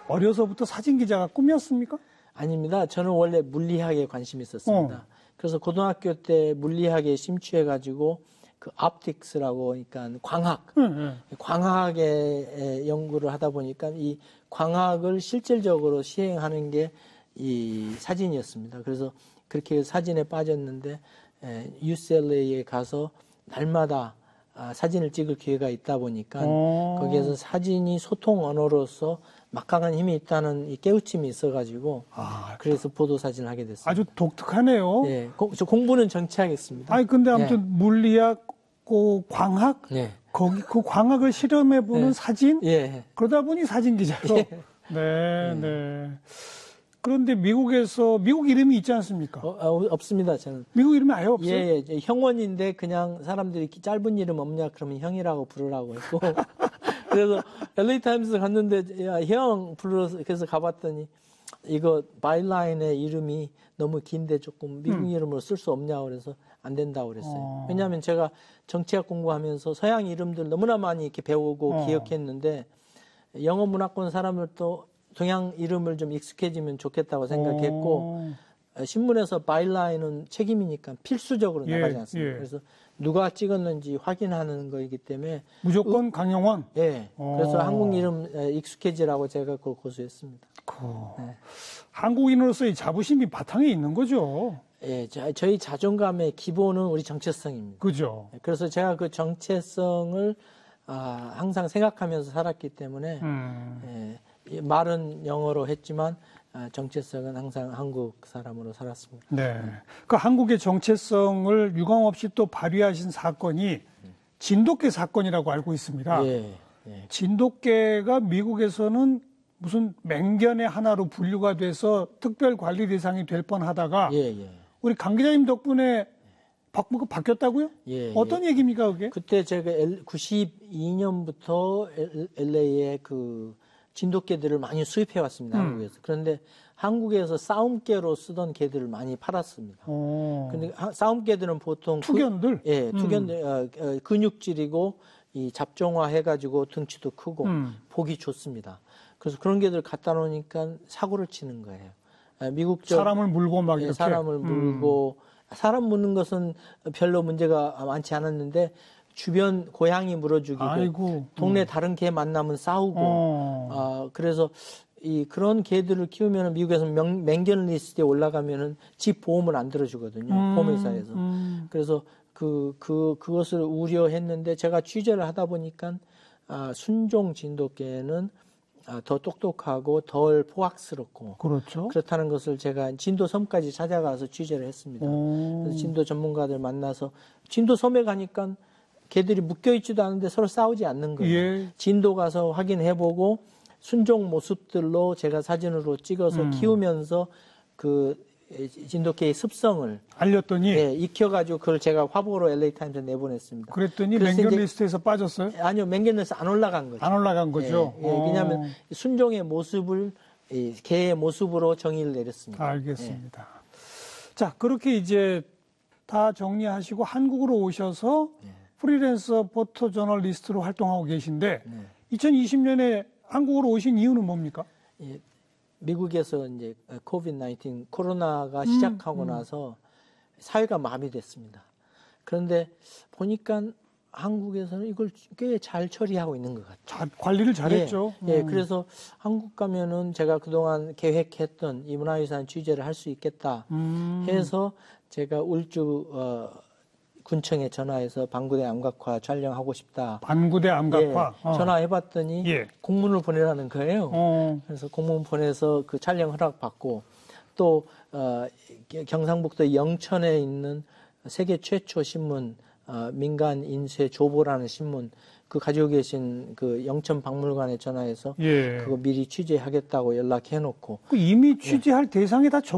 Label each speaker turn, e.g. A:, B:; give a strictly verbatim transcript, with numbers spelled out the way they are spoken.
A: 어려서부터 사진 기자가 꿈이었습니까?
B: 아닙니다. 저는 원래 물리학에 관심이 있었습니다. 어. 그래서 고등학교 때 물리학에 심취해가지고 그 optics라고 그러니까 광학, 응, 응. 광학의 연구를 하다 보니까 이 광학을 실질적으로 시행하는 게 이 사진이었습니다. 그래서 그렇게 사진에 빠졌는데 유씨엘에이에 가서 날마다 사진을 찍을 기회가 있다 보니까 오. 거기에서 사진이 소통 언어로서 막강한 힘이 있다는 이 깨우침이 있어가지고 아, 그래서 보도 사진을 하게 됐습니다.
A: 아주 독특하네요.
B: 네, 고, 저 공부는 정치하겠습니다.
A: 아니 근데 아무튼 네. 물리학, 그 광학, 네. 거기 그 광학을 실험해보는 네. 사진, 네. 그러다 보니 사진 기자로. 네. 네, 네. 그런데 미국에서 미국 이름이 있지 않습니까?
B: 어, 어, 없습니다. 저는
A: 미국 이름이 아예 없어요.
B: 예, 예, 형원인데 그냥 사람들이 짧은 이름 없냐 그러면 형이라고 부르라고 했고 그래서 엘에이 타임스 갔는데 야, 형 불러서 그래서 가봤더니 이거 바이라인의 이름이 너무 긴데 조금 미국 음. 이름으로 쓸 수 없냐고 그래서 안 된다고 그랬어요. 어. 왜냐하면 제가 정치학 공부하면서 서양 이름들 너무나 많이 이렇게 배우고 어. 기억했는데 영어 문화권 사람들도 동양 이름을 좀 익숙해지면 좋겠다고 생각했고 오. 신문에서 바이라인은 책임이니까 필수적으로 예, 나가지 않습니다. 예. 그래서 누가 찍었는지 확인하는 거이기 때문에
A: 무조건 음, 강영원?
B: 예. 오. 그래서 한국 이름 익숙해지라고 제가 그걸 고수했습니다.
A: 그, 네. 한국인으로서의 자부심이 바탕에 있는 거죠.
B: 예, 저희 자존감의 기본은 우리 정체성입니다.
A: 그죠.
B: 그래서 제가 그 정체성을 아, 항상 생각하면서 살았기 때문에 음. 예, 말은 영어로 했지만 정체성은 항상 한국 사람으로 살았습니다.
A: 네, 그 한국의 정체성을 유감없이 또 발휘하신 사건이 진돗개 사건이라고 알고 있습니다. 예, 예. 진돗개가 미국에서는 무슨 맹견의 하나로 분류가 돼서 특별 관리 대상이 될 뻔하다가 예, 예. 우리 강 기자님 덕분에 바꾸고 바뀌었다고요? 예, 어떤 예. 얘기입니까, 그게?
B: 그때 제가 구십이 년부터 엘에이에 그 진돗개들을 많이 수입해 왔습니다. 음. 한국에서. 그런데 한국에서 싸움개로 쓰던 개들을 많이 팔았습니다. 그런데 싸움개들은 보통
A: 투견들?
B: 그, 예, 투견들 음. 어, 어, 근육질이고 이 잡종화 해가지고 등치도 크고 음. 보기 좋습니다. 그래서 그런 개들 갖다 놓으니까 사고를 치는 거예요. 미국적
A: 사람을 물고 막 이렇게
B: 예, 사람을 물고 음. 사람 무는 것은 별로 문제가 많지 않았는데. 주변 고양이 물어주기고 아이고, 동네 음. 다른 개 만나면 싸우고 어. 어, 그래서 이 그런 개들을 키우면 미국에서 명, 맹견 리스트에 올라가면은 집 보험을 안 들어주거든요. 음. 보험회사에서. 음. 그래서 그, 그, 그것을 우려했는데 제가 취재를 하다 보니까 아, 순종 진돗개는 아, 더 똑똑하고 덜 포악스럽고
A: 그렇죠.
B: 그렇다는 것을 제가 진도 섬까지 찾아가서 취재를 했습니다. 오. 그래서 진도 전문가들 만나서 진도 섬에 가니까 개들이 묶여있지도 않은데 서로 싸우지 않는 거예요. 예. 진도 가서 확인해보고 순종 모습들로 제가 사진으로 찍어서 음. 키우면서 그 진돗개의 습성을
A: 알렸더니
B: 예, 익혀가지고 그걸 제가 화보로 엘에이 타임스에 내보냈습니다.
A: 그랬더니 맹견 리스트에서 빠졌어요?
B: 아니요, 맹견 리스트 안 올라간 거죠.
A: 안 올라간 거죠.
B: 예, 예, 왜냐하면 순종의 모습을 이, 개의 모습으로 정의를 내렸습니다.
A: 알겠습니다. 예. 자, 그렇게 이제 다 정리하시고 한국으로 오셔서 예. 프리랜서 포토 저널리스트로 활동하고 계신데 네. 이천이십 년에 한국으로 오신 이유는 뭡니까?
B: 예, 미국에서 이제 코비드 나인틴 코로나가 시작하고 음, 음. 나서 사회가 마비됐습니다. 그런데 보니까 한국에서는 이걸 꽤 잘 처리하고 있는 것 같아요.
A: 잘, 관리를 잘했죠.
B: 예, 예, 그래서 한국 가면은 제가 그동안 계획했던 이 문화유산 취재를 할 수 있겠다 음. 해서 제가 울주 어, 군청에 전화해서 방구대 암각화 촬영하고 싶다.
A: 방구대 암각화?
B: 예, 전화해봤더니 예. 공문을 보내라는 거예요. 어. 그래서 공문 보내서 그 촬영 허락받고 또 어, 경상북도 영천에 있는 세계 최초 신문 어, 민간 인쇄 조보라는 신문 그 가지고 계신 그 영천 박물관에 전화해서 예. 그거 미리 취재하겠다고 연락해놓고
A: 그 이미 취재할 예. 대상이 다 정...